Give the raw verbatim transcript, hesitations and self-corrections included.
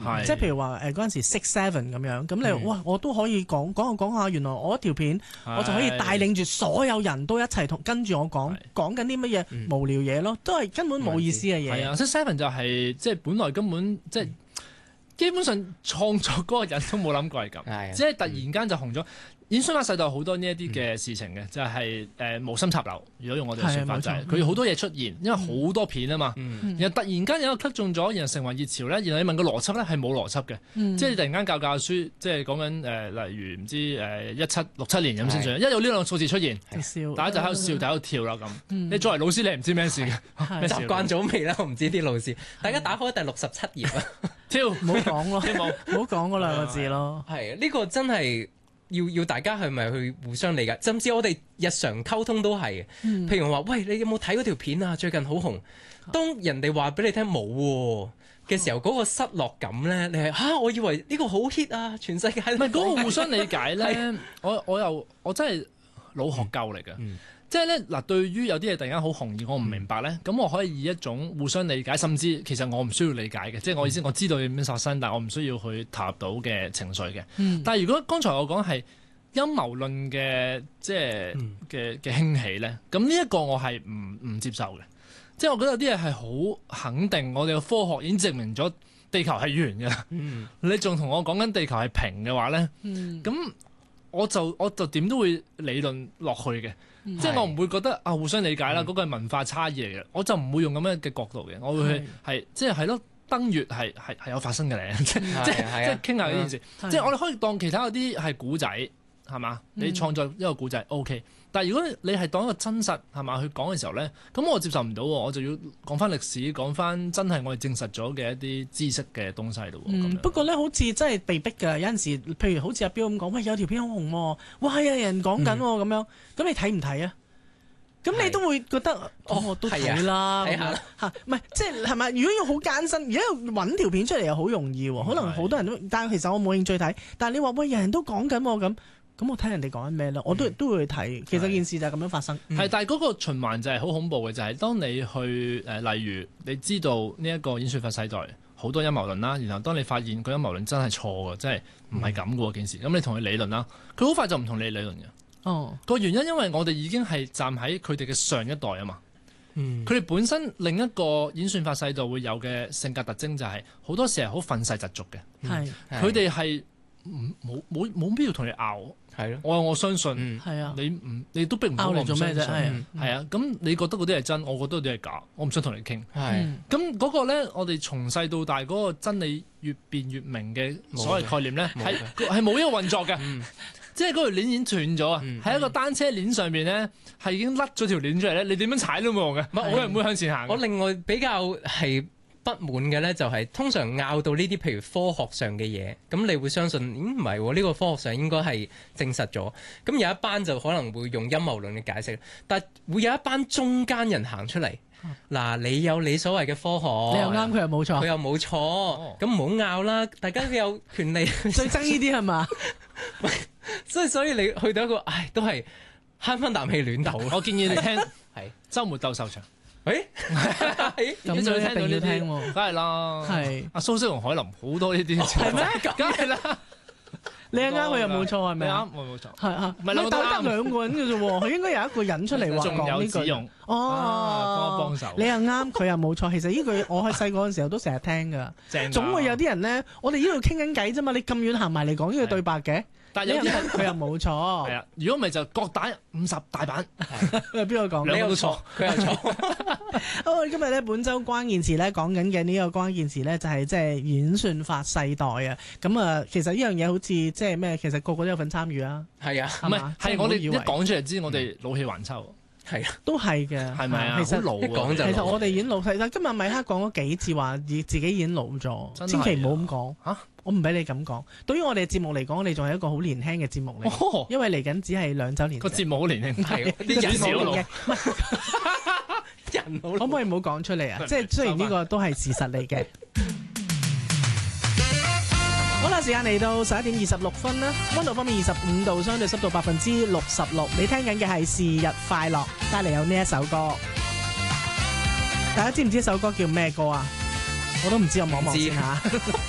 係即係譬如話誒嗰陣時 Six Seven 咁樣，咁你、嗯、哇我都可以講講下講下，原來我一條片我就可以帶領住所有人都一齊同跟住我講講緊啲乜嘢無聊嘢咯，都係根本冇意思嘅嘢。 係啊 ，Six Seven 就係即係本來根本即係。嗯基本上創作嗰個人都冇諗過係咁，即係突然間就紅咗。演算法世代好多呢一啲嘅事情嘅，就係誒無心插柳。如果用我哋嘅說法就係佢好多嘢出現，因為好多片啊嘛。然後突然間有一個擊中咗，然後成為熱潮咧。然後你問個邏輯咧係冇邏輯嘅，即係突然間教教書，即係講緊誒例如唔知誒一七六七年咁先算。一有呢兩個數字出現，大家就喺度笑，大家喺度跳啦咁。你作為老師，你唔知咩事嘅， 習慣咗未啦？我唔知啲老師。大家打開第六十七頁啊！ 跳唔好講咯，唔好講嗰兩個字咯。 係呢個真係要要大家係咪去互相理解？甚至我哋日常溝通都係嘅。嗯、譬如話，喂，你有冇睇嗰條片啊？最近好紅。當人哋話俾你聽冇嘅時候，嗰、嗰個失落感咧，你係嚇、啊，我以為呢個好 hit 啊，全世界。唔係嗰個互相理解咧是，我我又我真係老學究嚟嘅。嗯即係咧嗱，對於有啲嘢突然間好紅而我唔明白咧，咁、嗯、我可以以一種互相理解，甚至其實我唔需要理解嘅，即係我意思，我知道點樣發生，但係我唔需要去投入到嘅情緒嘅。嗯、但係如果剛才我講係陰謀論嘅，即係嘅嘅興起咧，咁呢一個我係唔唔接受嘅。即係我覺得有啲嘢係好肯定，我哋嘅科學已經證明咗地球係圓嘅。嗯、你仲同我講緊地球係平嘅話咧，咁、嗯、我就我就點都會理論落去嘅。嗯、即係我唔會覺得啊互相理解啦，嗰、嗯、個係文化差異嚟嘅，我就唔會用咁樣嘅角度嘅，我會係係即係係咯，登月係係係有發生嘅咧，即係即係傾下呢件事，即係我哋可以當其他嗰啲係古仔係嘛，你創作一個古仔 OK，但係如果你係當一個真實係嘛去講嘅時候咧，咁我接受唔到，我就要講翻歷史，講翻真係我哋證實咗嘅一啲知識嘅東西咯。 嗯、不過咧好似真係被逼㗎，有陣時譬如好似阿標咁講，喂有條片好紅喎，哇有人講緊喎咁樣，咁你睇唔睇啊？咁你都會覺得哦，哦我都睇啦，睇下嚇，唔係即係係咪？如果要好艱辛，而家要揾條片出嚟又好容易喎，可能好多人都，但係其實我冇興趣睇。但係你話喂，人人都講緊喎咁，咁我睇人哋講緊咩咧？我都、嗯、都會去睇。其實件事就係咁樣發生。係、 嗯，但係嗰個循環就係好恐怖嘅，就係、是、當你去誒、呃，例如你知道呢一個演算法世代好多陰謀論啦，然後當你發現個陰謀論真係錯嘅，真係唔係咁嘅喎件事，咁、嗯、你同佢理論啦，佢好快就唔同你理論嘅。哦，個原因因為我哋已經係站喺佢哋嘅上一代啊嘛，佢哋、嗯、本身另一個演算法世代會有嘅性格特徵就係、是、好多時係好憤世嫉俗嘅，係佢哋係冇冇冇必要同你拗，係咯，我我相信，係、嗯、啊，你唔你都逼唔到我做咩啫，係係啊，咁你覺得嗰啲係真，我覺得嗰啲係假，我唔想同你傾，係咁嗰個咧，我哋從細到大嗰個真理越辯越明嘅所謂概念咧，係係冇呢個運作嘅。嗯即係嗰條鏈已經斷咗啊！喺、嗯、一個單車鏈上面咧，係已經甩咗條鏈出嚟咧，你點樣踩都冇用嘅。唔係我又唔會向前行。我另外比較係不滿嘅咧，就係通常拗到呢啲譬如科學上嘅嘢，咁你會相信，嗯唔係喎，呢、呢個科學上應該係證實咗。咁有一班就可能會用陰謀論嘅解釋，但係會有一班中間人行出嚟。嗱，你有你所謂嘅科學， 你又啱，佢又冇錯， 佢又冇錯，咁唔好拗啦，大家都有權利。 最憎呢啲係嘛？ 所以所以你去到一個，唉，都係慳翻啖氣亂鬥。 我建議你聽係週末鬥獸場。誒， 咁就一定要聽喎， 梗係啦。 係阿蘇軾同海林好多呢啲， 係咩？ 梗係啦。 你啱佢又冇錯係咪啊？ 我冇錯， 係啊，唔係但得兩個人嘅啫喎，佢應該有一個人出嚟話講呢句。哦， 幫手。 你又啱，佢又冇錯。其實呢句我喺細個嘅時候都成日聽㗎。正。總會有啲人咧，我哋呢度傾緊偈啫嘛，你咁遠行埋嚟講呢個對白嘅。但係有啲人佢又冇錯。係啊， 如果唔係就各打五十大板。 邊個講？ 兩個都錯， 佢又錯。 好，我哋今日咧本週關鍵詞咧講緊嘅呢個關鍵詞咧就係即係演算法世代啊。咁啊，其實呢樣嘢好似即係咩？其實個個都有份參與啊。 係啊， 唔係係我哋一講出嚟知，我哋老氣橫秋。係啊， 都係嘅， 係咪啊？ 其實老一講就其實我哋已經老，但係今日米克講咗幾次話，自己已經老咗，千祈唔好咁講嚇。我唔俾你咁講。對於我哋嘅節目嚟講，我哋仲係一個好年輕嘅節目嚟，哦、因為嚟緊只係兩週年。 個節目好年輕，係啲人好老。唔係人好老， 可唔可以唔好講出嚟啊？即係雖然呢個都係事實嚟嘅。好啦，時間嚟到十一點二十六分啦。溫度方面二十五度，相對濕度百分之六十六。你聽緊嘅係是日快樂，帶嚟有呢一首歌。大家知唔知首歌叫咩歌啊？我都唔知，我望望先吓。